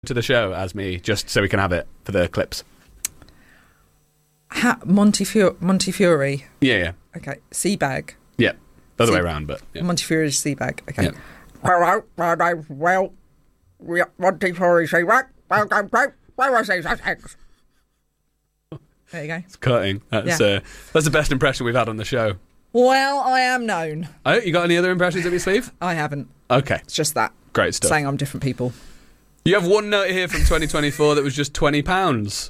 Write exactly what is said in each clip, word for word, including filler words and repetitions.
to the show as me, just so we can have it for the clips? Ha- Montefiore. Montefiore. Yeah, yeah. Okay. Seabag. Yeah. The other Sea- way around, but... Yeah. Montefiore is Seabag. Okay. Yeah. Well, well, well, Montefiore Seabag. There you go. It's cutting. That's, Yeah. uh, that's the best impression we've had on the show. Well, I am known. Oh, you got any other impressions up your sleeve? I haven't. Okay. It's just that. Great stuff. Saying I'm different people. You have one note here from twenty twenty-four that was just twenty pounds.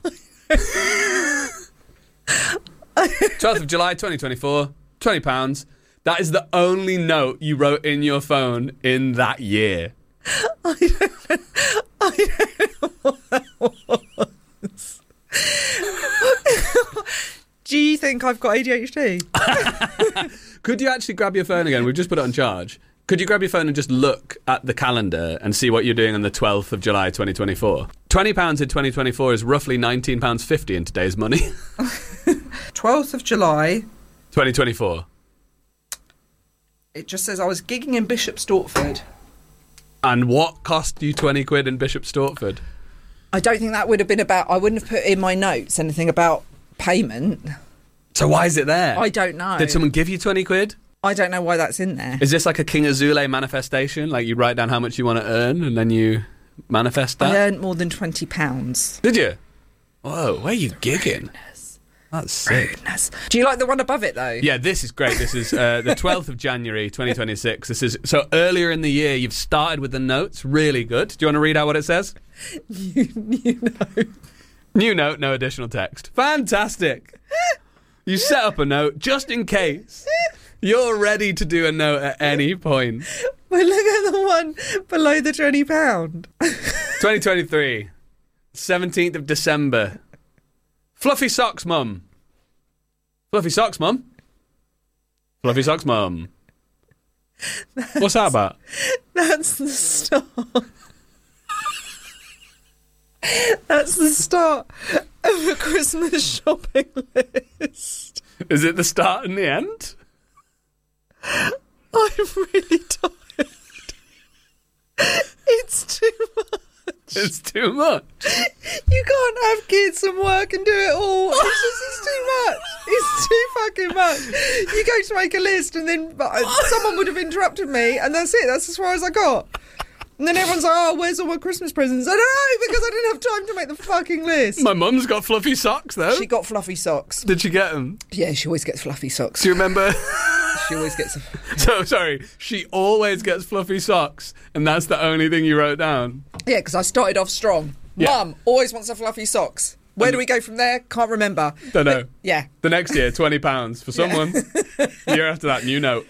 twelfth of July, twenty twenty-four, twenty pounds. That is the only note you wrote in your phone in that year. I don't know, I don't know what that was. Do you think I've got A D H D? Could you actually grab your phone again? We've just put it on charge. Could you grab your phone and just look at the calendar and see what you're doing on the twelfth of July, twenty twenty-four? twenty pounds in twenty twenty-four is roughly nineteen pounds fifty in today's money. twelfth of July. twenty twenty-four. It just says I was gigging in Bishop Stortford. And what cost you twenty quid in Bishop Stortford? I don't think that would have been about... I wouldn't have put in my notes anything about payment. So why is it there? I don't know. Did someone give you twenty quid? I don't know why that's in there. Is this like a King Azule manifestation? Like you write down how much you want to earn and then you manifest that? I earned more than twenty pounds. Did you? Whoa, where are you gigging? That's sick. Rudeness. Do you like the one above it, though? Yeah, this is great. This is uh, the twelfth of January, twenty twenty-six. This is so earlier in the year. You've started with the notes. Really good. Do you want to read out what it says? you, you know. New note, no additional text. Fantastic. You set up a note just in case. You're ready to do a note at any point. Well, look at the one below the twenty pound. twenty twenty-three, seventeenth of December. Fluffy socks, mum. Fluffy socks, mum. Fluffy socks, mum. What's that about? That's the start. That's the start of a Christmas shopping list. Is it the start and the end? I'm really tired. It's too much. It's too much. You can't have kids and work and do it all. It's just it's too much. It's too fucking much. You go to make a list and then someone would have interrupted me and that's it. That's as far as I got. And then everyone's like, oh, where's all my Christmas presents? I don't know, because I didn't have time to make the fucking list. My mum's got fluffy socks, though. She got fluffy socks. Did she get them? Yeah, she always gets fluffy socks. Do you remember? She always gets... So, sorry, she always gets fluffy socks, and that's the only thing you wrote down? Yeah, because I started off strong. Yeah. Mum always wants a fluffy socks. Where do we go from there? Can't remember. Don't know. But, yeah. The next year, twenty pounds for someone. Yeah. Year after that, new note.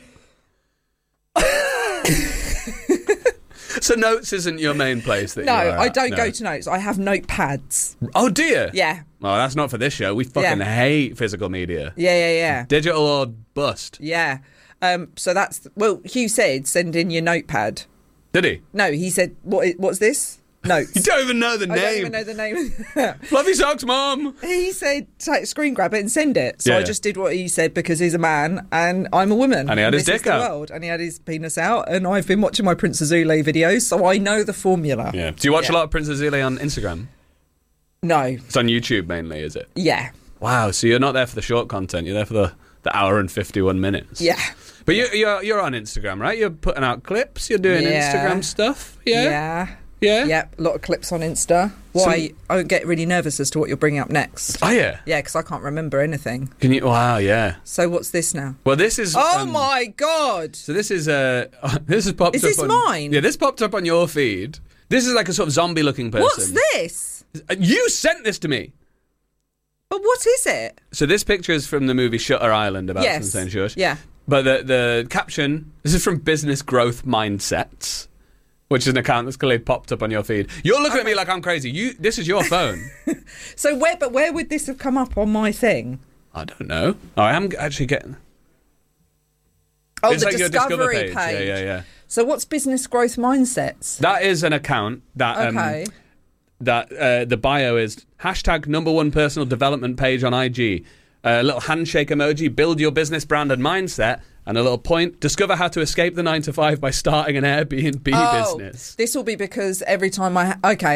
So notes isn't your main place that No, you are I at? don't No. go to notes. I have notepads. Oh, do you? Yeah. Oh, that's not for this show. We fucking Yeah. hate physical media. Yeah, yeah, yeah. Digital or bust. Yeah. Um, so that's... Well, Hugh said send in your notepad. Did he? No, he said, "What? What's this? Notes." You don't even know the I name. don't even know the name. Fluffy socks, mum. He said, take, screen grab it and send it. So Yeah. I just did what he said because he's a man and I'm a woman. And he had his this is dick the out. world. And he had his penis out. And I've been watching my Prince Azule videos, so I know the formula. Yeah. Do you watch Yeah. a lot of Prince Azule on Instagram? No. It's on YouTube mainly, is it? Yeah. Wow. So you're not there for the short content. You're there for the, the hour and fifty-one minutes. Yeah. But you, you're you're on Instagram, right? You're putting out clips. You're doing Yeah. Instagram stuff. Yeah. Yeah. Yeah. Yep. A lot of clips on Insta. Why? I get really nervous as to what you're bringing up next. Oh yeah. Yeah, because I can't remember anything. Can you? Wow. Yeah. So what's this now? Well, this is. Oh um, my God. So this is uh this has popped Is up this on, mine? Yeah, this popped up on your feed. This is like a sort of zombie looking person. What's this? Uh, You sent this to me. But what is it? So this picture is from the movie Shutter Island about Yes. St. George. Yeah. But the the caption, this is from Business Growth Mindsets, which is an account that's clearly popped up on your feed. You're looking at me like I'm crazy. You this is your phone. So where? But where would this have come up on my thing? I don't know. Oh, I am actually getting. Oh, It's the like your discovery Discover page. page. Yeah, yeah, yeah. So what's business growth mindsets? That is an account that um, Okay. that uh, the bio is hashtag number one personal development page on I G. A little handshake emoji, build your business brand and mindset, And a little point, discover how to escape the nine to five by starting an Airbnb Oh, business. this will be because every time I... Ha- okay,